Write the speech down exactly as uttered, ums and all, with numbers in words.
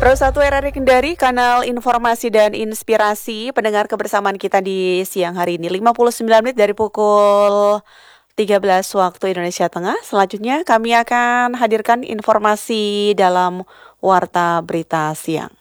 Pro satu R R I Kendari, kanal informasi dan inspirasi, pendengar kebersamaan kita di siang hari ini lima puluh sembilan menit dari pukul tiga belas waktu Indonesia Tengah. Selanjutnya kami akan hadirkan informasi dalam Warta Berita Siang.